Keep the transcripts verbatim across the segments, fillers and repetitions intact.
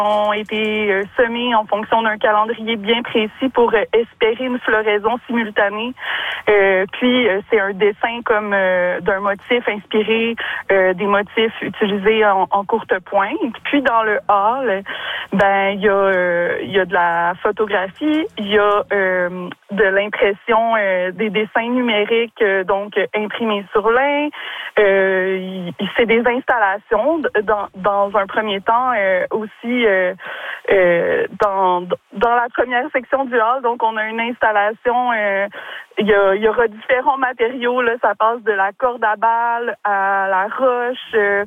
ont été euh, semés en fonction d'un calendrier bien précis pour euh, espérer une floraison simultanée. Euh, puis, euh, c'est un dessin comme euh, d'un motif inspiré euh, des motifs utilisés en, en courte pointe. Puis, dans le hall, ben il y a euh, il y a de la photographie, il y a euh, de l'impression euh, des dessins numériques, euh, donc euh, imprimés sur lin. Euh, il, c'est des installations dans dans un premier temps euh, aussi euh, euh, dans dans la première section du hall. Donc, on a une installation. Euh, Il y, a, il y aura différents matériaux, là, ça passe de la corde à balles à la roche, euh,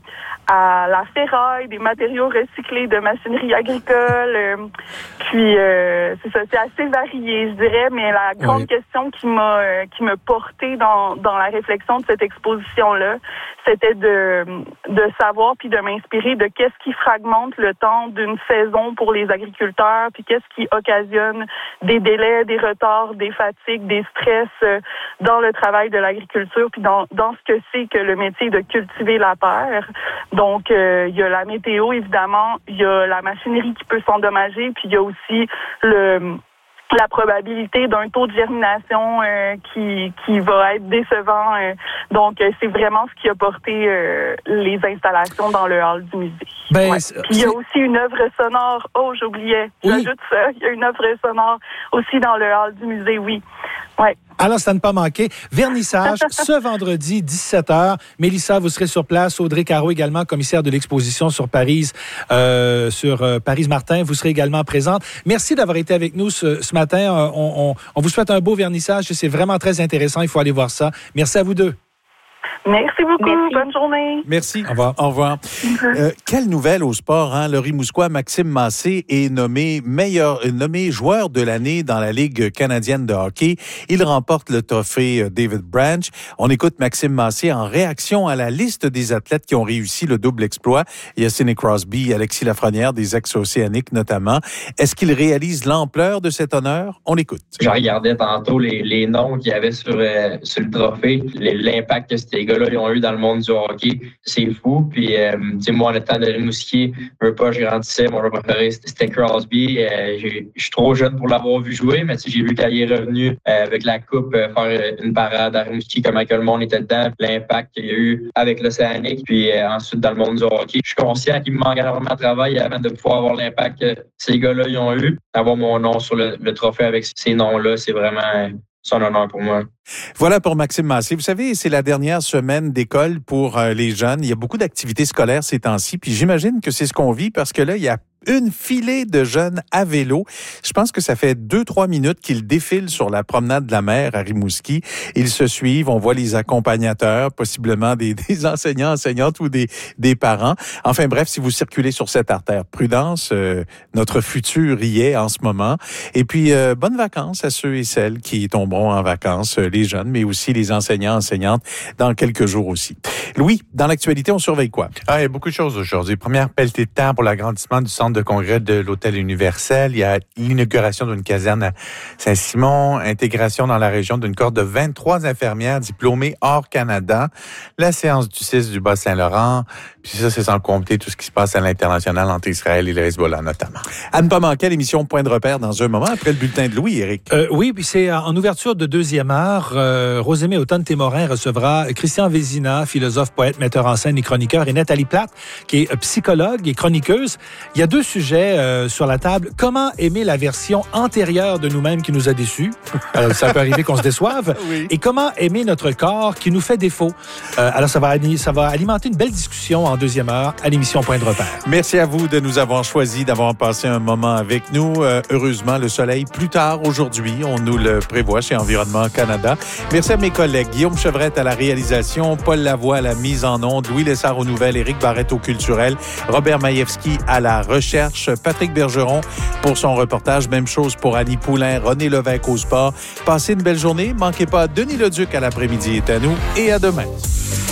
à la ferraille, des matériaux recyclés de machinerie agricole. Euh, puis euh, c'est ça, c'est assez varié, je dirais, mais la grande oui. question qui m'a euh, qui m'a portée dans dans la réflexion de cette exposition-là, c'était de de savoir puis de m'inspirer de qu'est-ce qui fragmente le temps d'une saison pour les agriculteurs, puis qu'est-ce qui occasionne des délais, des retards, des fatigues, des stress dans le travail de l'agriculture, puis dans, dans ce que c'est que le métier de cultiver la terre. Donc, euh, il y a la météo, évidemment, il y a la machinerie qui peut s'endommager, puis il y a aussi le... la probabilité d'un taux de germination euh, qui qui va être décevant. Euh, donc, euh, c'est vraiment ce qui a porté euh, les installations dans le hall du musée. Ben, ouais. Puis, il y a aussi une œuvre sonore. Oh, j'oubliais. Oui. J'ajoute ça. Il y a une œuvre sonore aussi dans le hall du musée, oui. Ouais. Alors, ça ne pas manquer. Vernissage, ce vendredi, dix-sept heures. Mélissa, vous serez sur place. Audrey Caro, également commissaire de l'exposition sur Paris, euh, sur euh, Paris-Martin. Vous serez également présente. Merci d'avoir été avec nous ce, ce matin. Euh, on, on, on vous souhaite un beau vernissage. C'est vraiment très intéressant. Il faut aller voir ça. Merci à vous deux. Merci beaucoup. Merci. Bonne journée. Merci. Au revoir. Au revoir. Euh, quelle nouvelle au sport, hein? Le Rimouskois Maxime Massé est nommé meilleur, nommé joueur de l'année dans la Ligue canadienne de hockey. Il remporte le trophée David Branch. On écoute Maxime Massé en réaction à la liste des athlètes qui ont réussi le double exploit. Il y a Sidney Crosby, Alexis Lafrenière, des ex-océaniques notamment. Est-ce qu'il réalise l'ampleur de cet honneur? On l'écoute. Je regardais tantôt les, les noms qu'il y avait sur, euh, sur le trophée, l'impact que ces gars-là ils ont eu dans le monde du hockey. C'est fou. Puis, euh, tu sais, moi, en étant de Rimouski, je veux pas, je grandissais. Mon joueur préféré, c'était Crosby. Euh, je suis trop jeune pour l'avoir vu jouer, mais tu sais, j'ai vu qu'il est revenu euh, avec la coupe euh, faire une parade à Rimouski, comment que le monde était dedans, l'impact qu'il y a eu avec l'Océanique. Puis, euh, ensuite, dans le monde du hockey, je suis conscient qu'il me manque énormément de travail avant de pouvoir avoir l'impact que ces gars-là ils ont eu. Avoir mon nom sur le, le trophée avec ces noms-là, c'est vraiment... c'est un honneur pour moi. Voilà pour Maxime Massé. Vous savez, c'est la dernière semaine d'école pour euh, les jeunes. Il y a beaucoup d'activités scolaires ces temps-ci, puis j'imagine que c'est ce qu'on vit parce que là, il y a une filée de jeunes à vélo. Je pense que ça fait deux, trois minutes qu'ils défilent sur la promenade de la mer à Rimouski. Ils se suivent. On voit les accompagnateurs, possiblement des, des enseignants, enseignantes ou des, des parents. Enfin bref, si vous circulez sur cette artère, prudence, euh, notre futur y est en ce moment. Et puis, euh, bonnes vacances à ceux et celles qui tomberont en vacances, euh, les jeunes, mais aussi les enseignants, enseignantes, dans quelques jours aussi. Louis, dans l'actualité, on surveille quoi? Ah, il y a beaucoup de choses aujourd'hui. Première pelletée de terre pour l'agrandissement du centre de congrès de l'Hôtel Universel. Il y a l'inauguration d'une caserne à Saint-Simon, intégration dans la région d'une cohorte de vingt-trois infirmières diplômées hors Canada, la séance du six du Bas-Saint-Laurent, puis ça, c'est sans compter tout ce qui se passe à l'international entre Israël et le Hezbollah notamment. À ne pas manquer l'émission Point de repère dans un moment après le bulletin de Louis, Éric. Euh, oui, puis c'est en ouverture de deuxième heure. Euh, Rosemée Automne-Témorin recevra Christian Vézina, philosophe, poète, metteur en scène et chroniqueur, et Nathalie Platte, qui est psychologue et chroniqueuse. Il y a deux sujets euh, sur la table. Comment aimer la version antérieure de nous-mêmes qui nous a déçus? Euh, ça peut arriver qu'on se déçoive. Oui. Et comment aimer notre corps qui nous fait défaut? Euh, alors, ça va, ça va alimenter une belle discussion en deuxième heure à l'émission Point de repère. Merci à vous de nous avoir choisi, d'avoir passé un moment avec nous. Euh, heureusement, le soleil plus tard aujourd'hui, on nous le prévoit chez Environnement Canada. Merci à mes collègues Guillaume Chevrette à la réalisation, Paul Lavoie à la mise en onde, Louis Lessard aux nouvelles, Éric Barrette au culturel, Robert Maïevski à la recherche, Patrick Bergeron pour son reportage. Même chose pour Annie Poulain, René Levesque au sport. Passez une belle journée. Manquez pas Denis Leduc à l'après-midi est à nous et à demain.